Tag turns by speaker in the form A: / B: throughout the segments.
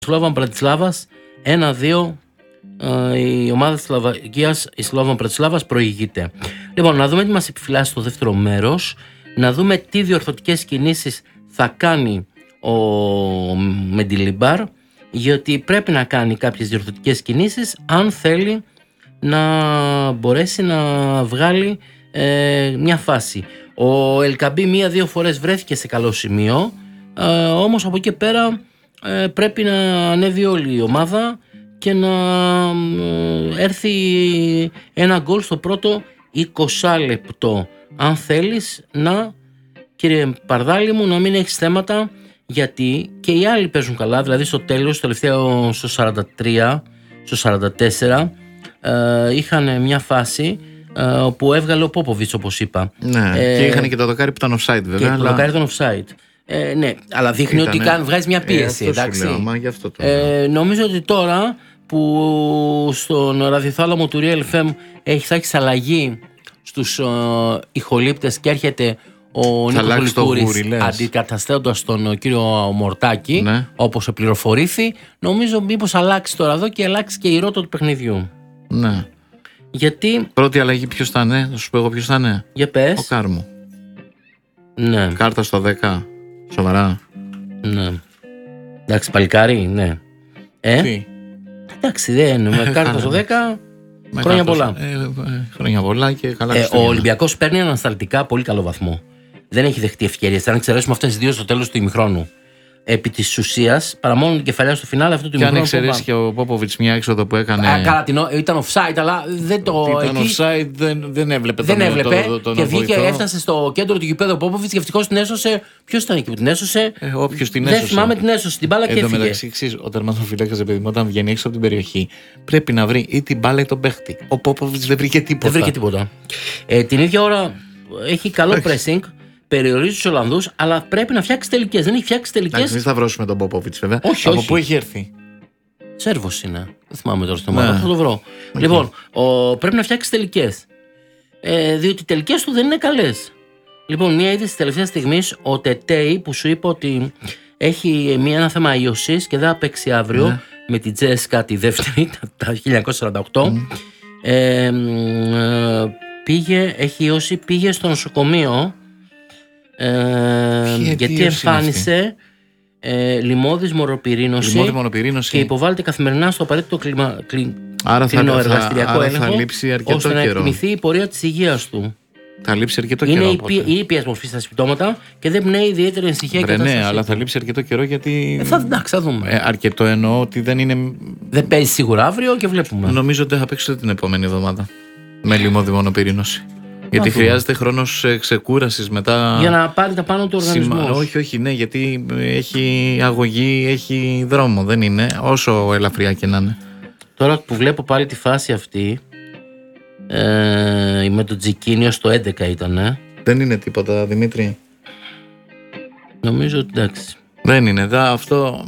A: Σλόβαν Μπρατισλάβας 1-2. Η ομάδα της Σλοβακίας, η Σλόβαν Μπρατισλάβας, προηγείται. Λοιπόν, να δούμε τι μας επιφυλάσσει στο δεύτερο μέρος. Να δούμε τι διορθωτικές κινήσεις θα κάνει ο Μεντιλιμπάρ, γιατί πρέπει να κάνει κάποιες διορθωτικές κινήσεις αν θέλει να μπορέσει να βγάλει μια φάση. Ο Ελκαμπή 1-2 φορές βρέθηκε σε καλό σημείο, όμως από εκεί πέρα πρέπει να ανέβει όλη η ομάδα και να έρθει ένα γκολ στο πρώτο 20 λεπτό. Αν θέλεις να, κύριε Παρδάλη μου, να μην έχεις θέματα, γιατί και οι άλλοι παίζουν καλά. Δηλαδή στο τέλος, στο τελευταίο, στο 43, στο 44 είχαν μια φάση που έβγαλε ο Πόποβιτς, όπως είπα.
B: Ναι, και είχαν και το δοκάρι που ήταν offside, βέβαια.
A: Και το δοκάρι ήταν offside. Ναι, αλλά δείχνει ότι βγάζει μια πίεση. Εντάξει.
B: Λέω, γι' αυτό το
A: νομίζω ότι τώρα που στον ραδιοθάλαμο του Real FM θα έχει αλλαγή στους ηχολήπτες και έρχεται ο Νίκος Γλυκούρης αντικαταστέοντας τον κύριο Μορτάκη, ναι, όπως πληροφορήθη, νομίζω μήπως αλλάξει τώρα εδώ και αλλάξει και η ρότα του παιχνιδιού.
B: Ναι.
A: Γιατί...
B: Πρώτη αλλαγή ποιος θα είναι, θα σου πω εγώ ποιος θα είναι.
A: Για πες.
B: Ο Κάρμου.
A: Ναι.
B: Κάρτα στο 10. Σοβαρά.
A: Ναι. Εντάξει, παλικάρι, ναι.
B: Τι?
A: Εντάξει, δεν με κάρτα στο 10. Χρόνια πολλά.
B: Χρόνια πολλά και καλά.
A: Ο Ολυμπιακός παίρνει ανασταλτικά πολύ καλό βαθμό. Δεν έχει δεχτεί ευκαιρίες. Αν εξαιρέσουμε αυτές τις δύο στο τέλος του ημιχρόνου. Επί της ουσίας, παρά μόνο την κεφαλιά στο φινάλε αυτού του ημιχρόνου.
B: Και αν εξαιρέσει και ο Πόποβιτς μια έξοδο που έκανε.
A: Καλά, ήταν offside, αλλά δεν το.
B: Ήταν offside, δεν έβλεπε.
A: Δεν έβλεπε. Και βγήκε, έφτασε στο κέντρο του γηπέδου ο Πόποβιτς και ευτυχώς την έσωσε. Ποιος ήταν εκεί που την έσωσε?
B: Όποιος την έσωσε.
A: Δεν θυμάμαι, την έσωσε την μπάλα και έφυγε.
B: Εν τω μεταξύ, ο τερματοφύλακας, επειδή όταν βγαίνει έξω από την περιοχή, πρέπει να βρει ή την μπάλα ή τον παίχτη. Ο Πόποβιτς δεν βρήκε τίποτα.
A: Την ίδια ώρα έχει καλό pressing. Περιορίζει τους Ολλανδούς, αλλά πρέπει να φτιάξει τελικές. Δεν έχει φτιάξει τελικές.
B: Εμείς θα βρώσουμε τον Πόποβιτς, βέβαια.
A: Όχι,
B: από πού έχει έρθει?
A: Σέρβος είναι. Δεν θυμάμαι τώρα στο μάτι. Θα το βρω. Λοιπόν, πρέπει να φτιάξει τελικές. Διότι οι τελικές του δεν είναι καλές. Λοιπόν, μία είδηση τελευταία στιγμή, ο Τετέι που σου είπα ότι έχει ένα θέμα ίωσης και δεν θα παίξει αύριο με την Τζέσκα τη δεύτερη, τα 1948. Έχει ίωση, πήγε στο νοσοκομείο. Γιατί εμφάνισε λιμώδης μοροπυρήνωση και υποβάλλεται καθημερινά στο απαραίτητο κλινοεργαστηριακό έλεγχο ώστε να εκτιμηθεί η πορεία της υγείας του.
B: Θα λείψει αρκετό καιρό.
A: Είναι η ήπιας μορφή στα συμπτώματα και δεν πνέει ιδιαίτερη ανησυχία και κατάσταση.
B: Ναι, αλλά θα λείψει αρκετό καιρό γιατί.
A: Θα δούμε.
B: Αρκετό εννοώ ότι δεν είναι.
A: Δεν παίζει σίγουρα αύριο και βλέπουμε.
B: Νομίζω ότι θα παίξει την επόμενη εβδομάδα με λιμώδη μονοπυρήνωση. Γιατί χρειάζεται χρόνος ξεκούρασης μετά.
A: Για να πάρει τα πάνω του οργανισμού.
B: Όχι, ναι, γιατί έχει αγωγή, έχει δρόμο. Δεν είναι, όσο ελαφριά και να είναι.
A: Τώρα που βλέπω πάλι τη φάση αυτή, με το Τζικίνιο στο 11 ήταν.
B: Δεν είναι τίποτα, Δημήτρη.
A: Νομίζω ότι εντάξει.
B: Δεν είναι, αυτό.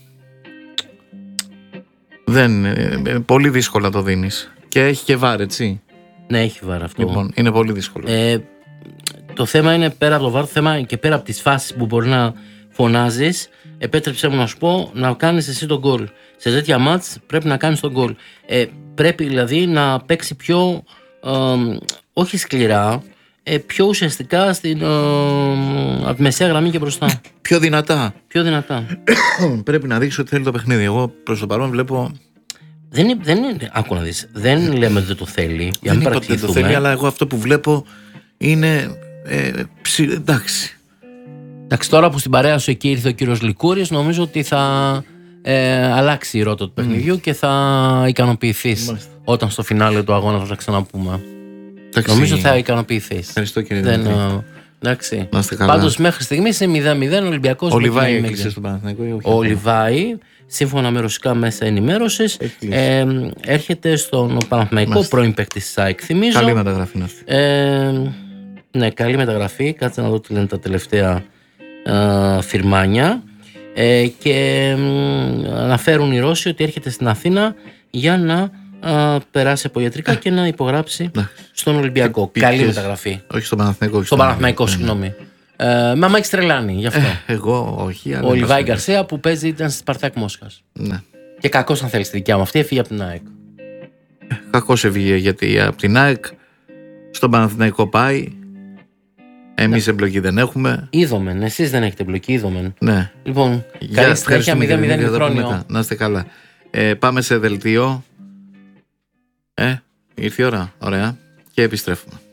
B: Δεν είναι. Πολύ δύσκολα το δίνεις. Και έχει και βάρ, έτσι.
A: Ναι, έχει βάρ αυτό.
B: Λοιπόν, είναι πολύ δύσκολο.
A: Το θέμα είναι πέρα από το βάρ, το θέμα και πέρα από τις φάσεις που μπορεί να φωνάζεις, επέτρεψέ μου να σου πω να κάνεις εσύ τον γκολ. Σε τέτοια μάτς πρέπει να κάνεις τον γκολ. Πρέπει δηλαδή να παίξει πιο, όχι σκληρά, πιο ουσιαστικά από τη μεσαία γραμμή και μπροστά.
B: Πιο δυνατά. Πρέπει να δείξει ότι θέλει το παιχνίδι. Εγώ προς το παρόν βλέπω.
A: Δεν είναι, άκου να δεις, δεν λέμε ότι δεν το θέλει.
B: Δεν είπα ότι δεν το θέλει, αλλά εγώ αυτό που βλέπω είναι εντάξει.
A: Εντάξει, τώρα που στην παρέα σου εκεί ήρθε ο κύριος Λικούρης, νομίζω ότι θα αλλάξει η ρότα του παιχνιδιού και θα ικανοποιηθείς όταν στο φινάλε του αγώνα θα τα ξαναπούμε. Εντάξει. Νομίζω θα ικανοποιηθείς.
B: Ευχαριστώ κύριε Δημήτρη.
A: Εντάξει. Πάντως μέχρι στιγμής είναι 0-0 Ολυμπιακός.
B: Ο Λιβάη έκλεισε στον Παναθηναϊκό.
A: Ο Λιβάη, σύμφωνα με ρωσικά μέσα ενημέρωσης, έρχεται στον Παναθηναϊκό, πρώην παίκτης της ΑΕΚ, θυμίζω.
B: Καλή μεταγραφή είναι αυτή.
A: Ναι, καλή μεταγραφή. Κάτσε να δω τι λένε τα τελευταία φιρμάνια. Και αναφέρουν οι Ρώσοι ότι έρχεται στην Αθήνα για να περάσει από ιατρικά και να υπογράψει στον Ολυμπιακό. Καλή μεταγραφή.
B: Όχι στον Παναθηναϊκό.
A: Στον Παναθηναϊκό, συγγνώμη. Μα έχεις τρελάνει γι' αυτό.
B: Εγώ όχι.
A: Ο Λιβάη Γκαρσία που παίζει ήταν στη Σπαρτάκ Μόσχας.
B: Ναι.
A: Και κακός, αν θέλεις τη δικιά μου αυτή, έφυγε από την ΑΕΚ.
B: Κακός έφυγε γιατί από την ΑΕΚ στον Παναθηναϊκό πάει. Εμείς εμπλοκή δεν έχουμε.
A: Είδομεν, εσείς δεν έχετε εμπλοκή, είδομεν.
B: Ναι.
A: Λοιπόν, καλή συνέχεια, 0-0 Μικρόνιο.
B: Να είστε καλά. Πάμε σε δελτίο. Ήρθε η ώρα. Ωραία. Και επιστρέφουμε.